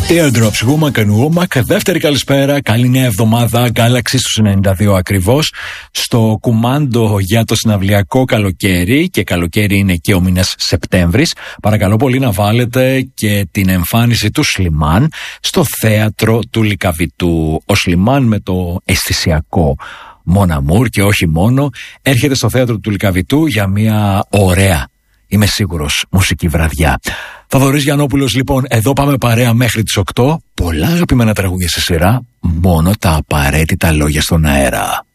Teardrops, Womack and Womack. Δεύτερη καλησπέρα, καλή νέα εβδομάδα. Galaxy στους 92 ακριβώς. Στο κουμάντο για το συναυλιακό καλοκαίρι, και καλοκαίρι είναι και ο μήνας Σεπτέμβρης. Παρακαλώ πολύ να βάλετε και την εμφάνιση του Σλιμάν στο θέατρο του Λυκαβητού. Ο Σλιμάν με το αισθησιακό Mon Amour και όχι μόνο έρχεται στο θέατρο του Λυκαβητού για μια ωραία, είμαι σίγουρος, μουσική βραδιά. Θοδωρής Γιαννόπουλος, λοιπόν, εδώ πάμε παρέα μέχρι τις 8. Πολλά αγαπημένα τραγούδια σε σειρά, μόνο τα απαραίτητα λόγια στον αέρα.